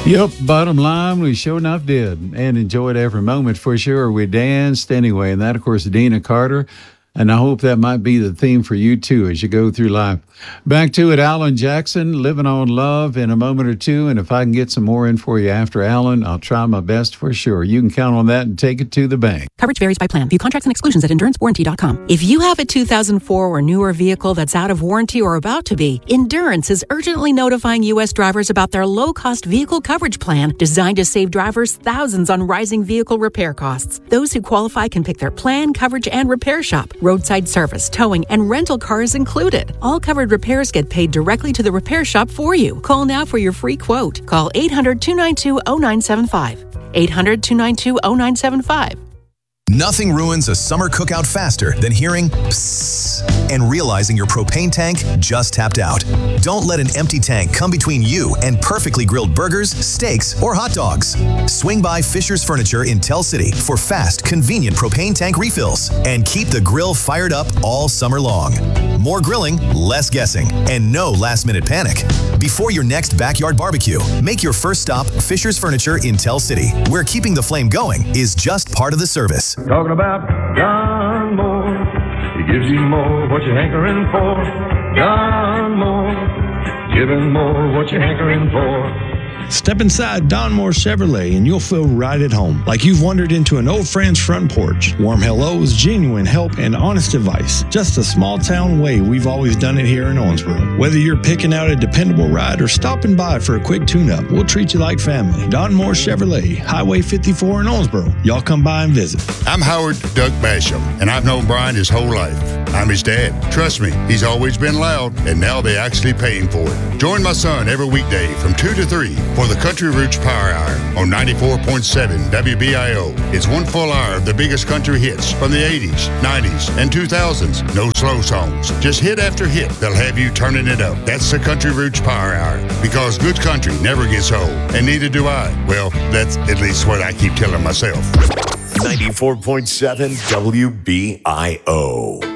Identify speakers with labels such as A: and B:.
A: Yep, bottom line, we sure enough did and enjoyed every moment for sure. We danced anyway, and that, of course, Dina Carter. And I hope that might be the theme for you, too, as you go through life. Back to it, Alan Jackson, Living on Love in a moment or two. And if I can get some more in for you after Alan, I'll try my best for sure. You can count on that and take it to the bank.
B: Coverage varies by plan. View contracts and exclusions at EnduranceWarranty.com. If you have a 2004 or newer vehicle that's out of warranty or about to be, Endurance is urgently notifying U.S. drivers about their low-cost vehicle coverage plan designed to save drivers thousands on rising vehicle repair costs. Those who qualify can pick their plan, coverage, and repair shop. Roadside service, towing, and rental cars included. All covered repairs get paid directly to the repair shop for you. Call now for your free quote. Call 800-292-0975. 800-292-0975.
C: Nothing ruins a summer cookout faster than hearing psst and realizing your propane tank just tapped out. Don't let an empty tank come between you and perfectly grilled burgers, steaks, or hot dogs. Swing by Fisher's Furniture in Tell City for fast, convenient propane tank refills and keep the grill fired up all summer long. More grilling, less guessing, and no last-minute panic. Before your next backyard barbecue, make your first stop Fisher's Furniture in Tell City, where keeping the flame going is just part of the service.
D: Talking about Don Moore. He gives you more what you're hankering for. Don Moore. Giving more what you're hankering for.
E: Step inside Don Moore Chevrolet and you'll feel right at home, like you've wandered into an old friend's front porch. Warm hellos, genuine help, and honest advice. Just a small town way we've always done it here in Owensboro. Whether you're picking out a dependable ride or stopping by for a quick tune-up, we'll treat you like family. Don Moore Chevrolet, Highway 54 in Owensboro. Y'all come by and visit.
F: I'm Howard Doug Basham, and I've known Brian his whole life. I'm his dad. Trust me, he's always been loud, and now they actually pay him for it. Join my son every weekday from 2 to 3 for the Country Roots Power Hour on 94.7 WBIO. It's one full hour of the biggest country hits from the 80s, 90s, and 2000s. No slow songs. Just hit after hit. They'll have you turning it up. That's the Country Roots Power Hour. Because good country never gets old, and neither do I. Well, that's at least what I keep telling myself.
G: 94.7 WBIO.